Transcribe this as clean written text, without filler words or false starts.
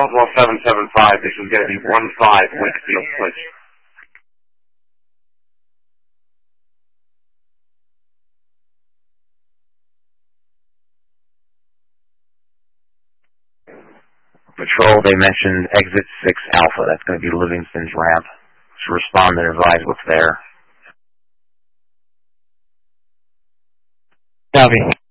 Roswell 775, this is going to be 15 Wakefield Place. Patrol, they mentioned exit 6 Alpha. That's going to be Livingston's ramp. To respond and advise what's there. Copy.